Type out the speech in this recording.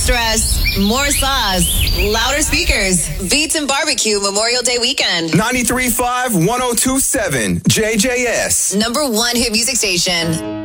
stress, more sauce, louder speakers. Beats and Barbecue Memorial Day weekend. 93.5, 102.7, JJS. #1 hit music station.